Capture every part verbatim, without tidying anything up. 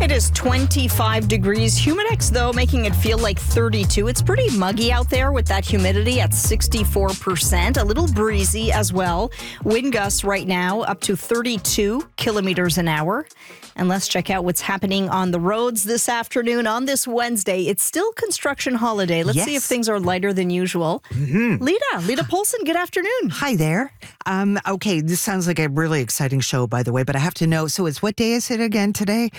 It is twenty-five degrees. Humidex, though, making it feel like thirty-two. It's pretty muggy out there with that humidity at sixty-four percent. A little breezy as well. Wind gusts right now up to thirty-two kilometers an hour. And let's check out what's happening on the roads this afternoon on this Wednesday. It's still construction holiday. Let's yes. see if things are lighter than usual. Mm-hmm. Lita, Lita Polson, good afternoon. Hi there. Um, okay, this sounds like a really exciting show, by the way, but I have to know, so it's what day is it again today?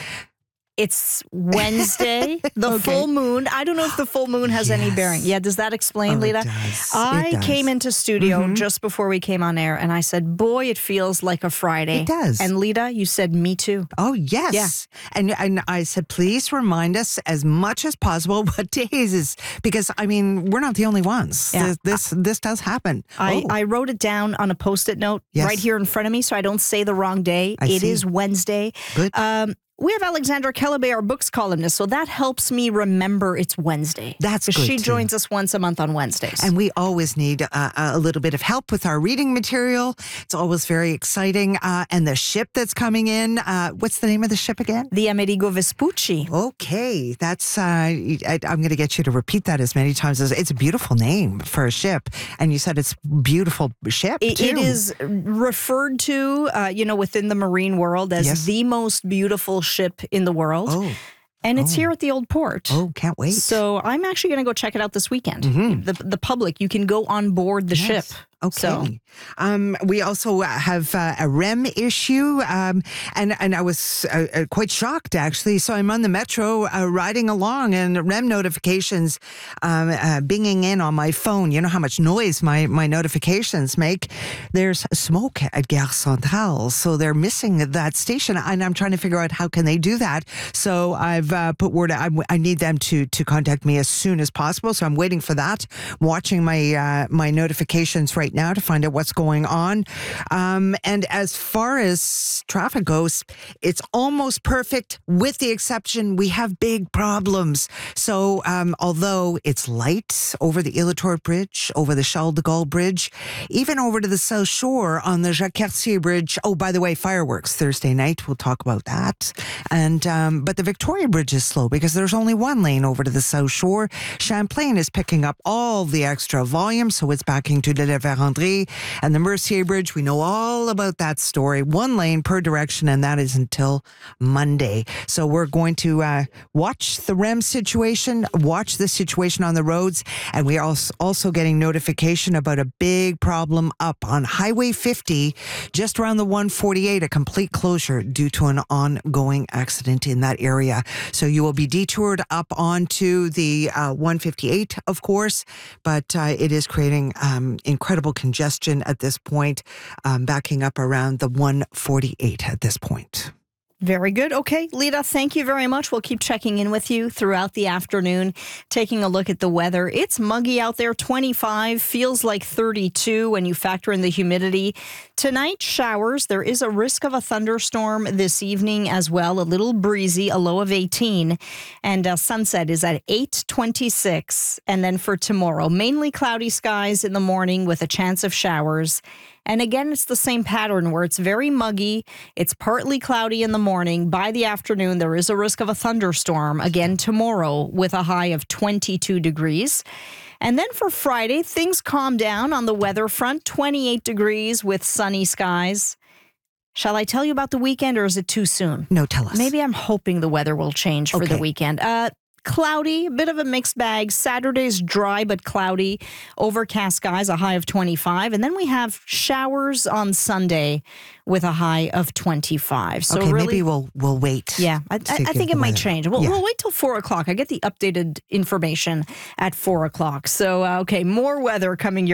It's Wednesday, the okay. full moon. I don't know if the full moon has yes. any bearing. Yeah, does that explain, oh, Lita? It does. I it does. came into studio mm-hmm. just before we came on air, and I said, boy, it feels like a Friday. It does. And Lita, you said, me too. Oh, yes. Yeah. And, and I said, please remind us as much as possible what days is, because, I mean, we're not the only ones. Yeah. This, this, this does happen. I, oh. I wrote it down on a Post-it note yes. right here in front of me so I don't say the wrong day. I it see. is Wednesday. Good. Um, We have Alexandra Kellebay, our books columnist, so that helps me remember it's Wednesday. That's good, She too. joins us once a month on Wednesdays. And we always need uh, a little bit of help with our reading material. It's always very exciting. Uh, and the ship that's coming in, uh, what's the name of the ship again? The Amerigo Vespucci. Okay, that's, uh, I, I'm going to get you to repeat that as many times as, it's a beautiful name for a ship. And you said it's beautiful ship, It, too. it is referred to, uh, you know, within the marine world as yes. the most beautiful ship in the world. Oh. And it's oh. here at the Old Port. Oh, can't wait. So I'm actually going to go check it out this weekend. Mm-hmm. The, the public, you can go on board the yes. ship. Okay. So. Um, we also have uh, a R E M issue, um, and and I was uh, uh, quite shocked actually. So I'm on the metro uh, riding along, and R E M notifications um, uh, binging in on my phone. You know how much noise my my notifications make. There's smoke at Gare Centrale, so they're missing that station, and I'm trying to figure out how can they do that. So I've uh, put word. I, I need them to to contact me as soon as possible. So I'm waiting for that. Watching my uh, my notifications right now to find out what's going on. Um, and as far as traffic goes, it's almost perfect with the exception we have big problems. So um, although it's light over the Île-à-Tours Bridge, over the Charles de Gaulle Bridge, even over to the South Shore on the Jacques-Cartier Bridge. Oh, by the way, fireworks Thursday night. We'll talk about that. And um, but the Victoria Bridge is slow because there's only one lane over to the South Shore. Champlain is picking up all the extra volume, so it's backing to the Vérandrie. And the Mercier Bridge, we know all about that story. One lane per direction, and that is until Monday. So we're going to uh, watch the R E M situation, watch the situation on the roads, and we are also getting notification about a big problem up on Highway fifty, just around the one forty-eight, a complete closure due to an ongoing accident in that area. So you will be detoured up onto the uh, one fifty-eight, of course, but uh, it is creating um, incredible congestion at this point, um, backing up around the one forty-eight at this point. Very good. Okay, Lita, thank you very much. We'll keep checking in with you throughout the afternoon, taking a look at the weather. It's muggy out there, twenty-five, feels like thirty-two when you factor in the humidity. Tonight, showers. There is a risk of a thunderstorm this evening as well, a little breezy, a low of eighteen. And uh, sunset is at eight twenty-six. And then for tomorrow, mainly cloudy skies in the morning with a chance of showers. And again, it's the same pattern where it's very muggy. It's partly cloudy in the morning. By the afternoon, there is a risk of a thunderstorm again tomorrow with a high of twenty-two degrees. And then for Friday, things calm down on the weather front, twenty-eight degrees with sunny skies. Shall I tell you about the weekend or is it too soon? No, tell us. Maybe I'm hoping the weather will change for okay. the weekend. Uh, Cloudy, a bit of a mixed bag. Saturday's dry but cloudy. Overcast skies, a high of twenty-five. And then we have showers on Sunday with a high of twenty-five. So okay, really, maybe we'll we'll wait. Yeah, I, I, I think it might change. We'll, yeah. we'll wait till four o'clock. I get the updated information at four o'clock. So, uh, okay, more weather coming your